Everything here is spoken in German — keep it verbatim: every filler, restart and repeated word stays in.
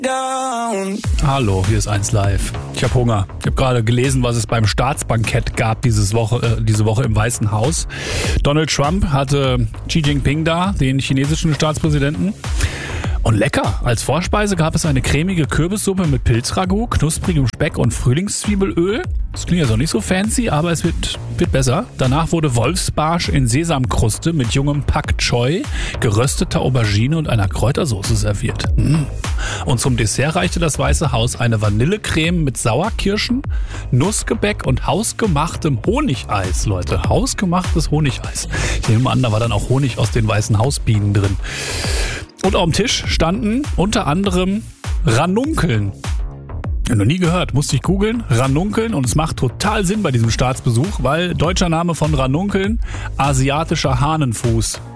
Hallo, hier ist eins live. Ich habe Hunger. Ich habe gerade gelesen, was es beim Staatsbankett gab dieses Woche, äh, diese Woche im Weißen Haus. Donald Trump hatte Xi Jinping da, den chinesischen Staatspräsidenten. Und lecker. Als Vorspeise gab es eine cremige Kürbissuppe mit Pilzragout, knusprigem Speck und Frühlingszwiebelöl. Das klingt ja so nicht so fancy, aber es wird, wird besser. Danach wurde Wolfsbarsch in Sesamkruste mit jungem Pak Choi, gerösteter Aubergine und einer Kräutersoße serviert. Mm. Und zum Dessert reichte das Weiße Haus eine Vanillecreme mit Sauerkirschen, Nussgebäck und hausgemachtem Honigeis, Leute. Hausgemachtes Honigeis. Ich nehme an, da war dann auch Honig aus den Weißen Hausbienen drin. Und auf dem Tisch standen unter anderem Ranunkeln. Ich habe noch nie gehört, musste ich googeln. Ranunkeln, und es macht total Sinn bei diesem Staatsbesuch, weil deutscher Name von Ranunkeln, asiatischer Hahnenfuß.